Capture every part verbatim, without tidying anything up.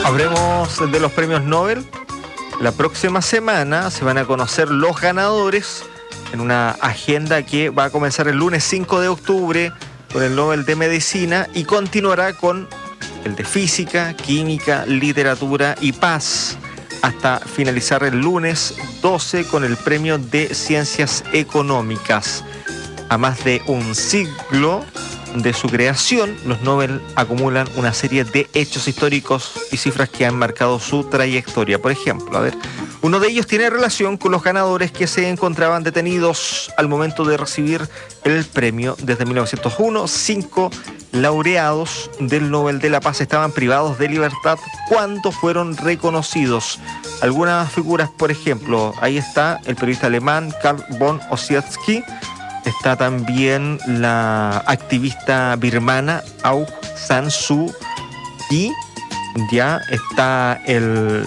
Hablemos de los premios Nobel. La próxima semana se van a conocer los ganadores en una agenda que va a comenzar el lunes cinco de octubre con el Nobel de Medicina y continuará con el de Física, Química, Literatura y Paz, hasta finalizar el lunes doce con el premio de Ciencias Económicas. A más de un siglo de su creación, los Nobel acumulan una serie de hechos históricos y cifras que han marcado su trayectoria. Por ejemplo, a ver, uno de ellos tiene relación con los ganadores que se encontraban detenidos al momento de recibir el premio. Desde mil novecientos uno, cinco laureados del Nobel de la Paz estaban privados de libertad cuando fueron reconocidos. Algunas figuras, por ejemplo, ahí está el periodista alemán Karl von Ossietzky. Está también la activista birmana Aung San Suu Kyi. Ya está el,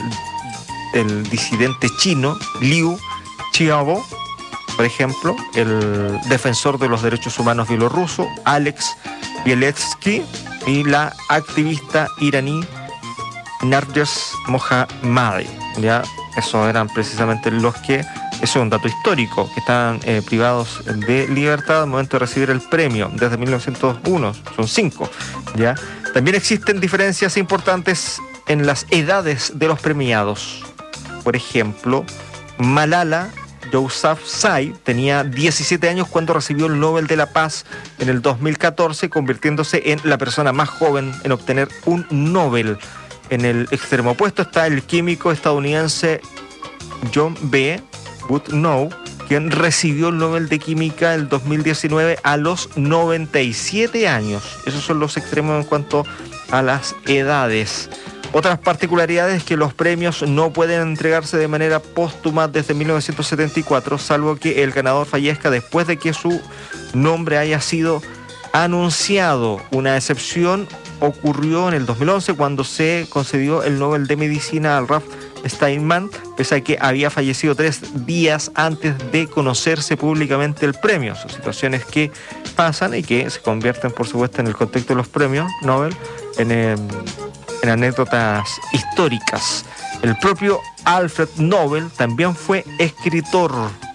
el disidente chino Liu Xiaobo, por ejemplo, el defensor de los derechos humanos bielorruso Alex Bieletsky y la activista iraní Narges Mohammadi. Ya, esos eran precisamente los que... Eso es un dato histórico, que están eh, privados de libertad al momento de recibir el premio, desde mil novecientos uno, son cinco, ¿ya? También existen diferencias importantes en las edades de los premiados. Por ejemplo, Malala Yousafzai tenía diecisiete años cuando recibió el Nobel de la Paz en el dos mil catorce, convirtiéndose en la persona más joven en obtener un Nobel. En el extremo opuesto está el químico estadounidense John B. Goodnow, quien recibió el Nobel de Química el dos mil diecinueve a los noventa y siete años. Esos son los extremos en cuanto a las edades. Otras particularidades es que los premios no pueden entregarse de manera póstuma desde mil novecientos setenta y cuatro, salvo que el ganador fallezca después de que su nombre haya sido anunciado. Una excepción ocurrió en el dos mil once cuando se concedió el Nobel de Medicina al Ralph Steinman, pese a que había fallecido tres días antes de conocerse públicamente el premio. Son situaciones que pasan y que se convierten, por supuesto, en el contexto de los premios Nobel, en, eh, en anécdotas históricas. El propio Alfred Nobel también fue escritor,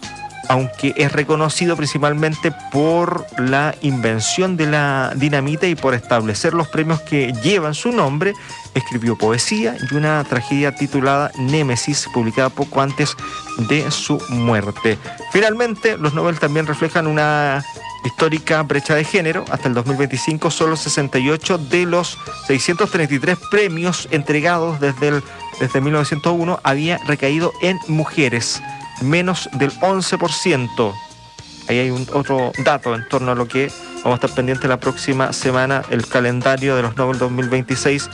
aunque es reconocido principalmente por la invención de la dinamita y por establecer los premios que llevan su nombre. Escribió poesía y una tragedia titulada Némesis, publicada poco antes de su muerte. Finalmente, los Nobel también reflejan una histórica brecha de género. Hasta el dos mil veinticinco, solo sesenta y ocho de los seiscientos treinta y tres premios entregados desde, el, desde mil novecientos uno había recaído en mujeres, menos del once por ciento. Ahí hay un otro dato en torno a lo que vamos a estar pendientes la próxima semana, el calendario de los Nobel dos mil veintiséis,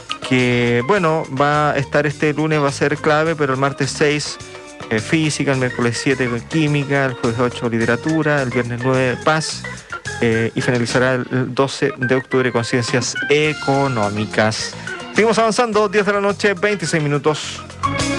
que, bueno, va a estar este lunes, va a ser clave, pero el martes seis, eh, Física, el miércoles siete, Química, el jueves ocho, Literatura, el viernes nueve, Paz, eh, y finalizará el doce de octubre con Ciencias Económicas. Seguimos avanzando, diez de la noche, veintiséis minutos.